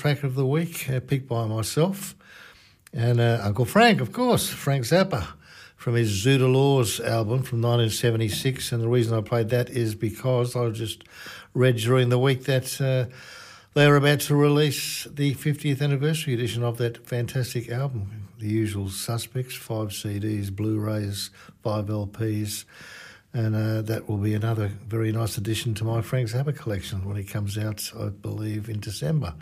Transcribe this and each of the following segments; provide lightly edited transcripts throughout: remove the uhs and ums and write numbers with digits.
track of the week, picked by myself and Uncle Frank, of course, Frank Zappa, from his Zoota Laws album from 1976. And the reason I played that is because I just read during the week that they are about to release the 50th anniversary edition of that fantastic album. The usual suspects, 5 CDs, Blu-rays, 5 LPs, and that will be another very nice addition to my Frank Zappa collection when it comes out, I believe, in December.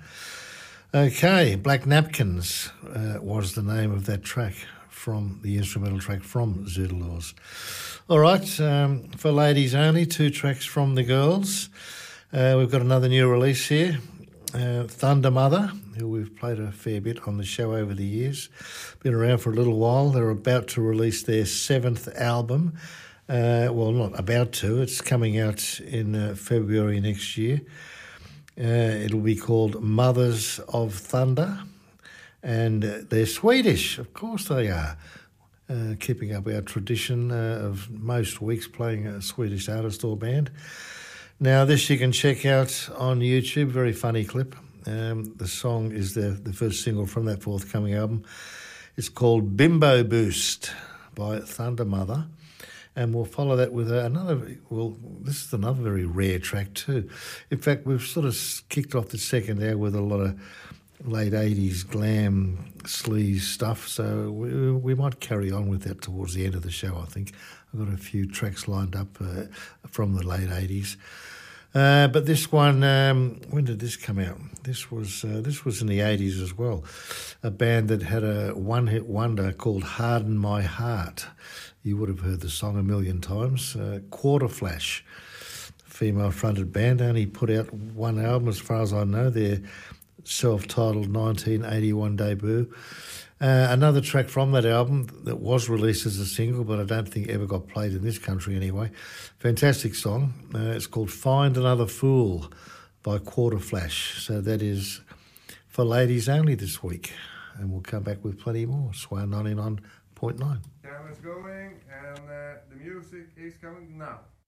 Okay, Black Napkins was the name of that track, from the instrumental track from Zoota Laws. All right, for ladies only, 2 tracks from the girls. We've got another new release here. Thunder Mother, who we've played a fair bit on the show over the years, been around for a little while. They're about to release their 7th album. Well, not about to, it's coming out in February next year. It'll be called Mothers of Thunder, and they're Swedish, of course they are, keeping up our tradition of most weeks playing a Swedish artist or band. Now, this you can check out on YouTube, very funny clip. The song is the first single from that forthcoming album. It's called Bimbo Boost by Thunder Mother. And we'll follow that with this is another very rare track too. In fact, we've sort of kicked off the second hour with a lot of late 80s glam sleaze stuff, so we might carry on with that towards the end of the show, I think. I've got a few tracks lined up from the late 80s. But this one, when did this come out? This was in the 80s as well. A band that had a one-hit wonder called Harden My Heart. You would have heard the song a million times. Quarterflash, female-fronted band, only put out one album as far as I know, their self-titled 1981 debut. Another track from that album that was released as a single, but I don't think ever got played in this country anyway. Fantastic song. It's called Find Another Fool by Quarterflash. So that is for ladies only this week. And we'll come back with plenty more. Swan 99.9. Camera's going and the music is coming now.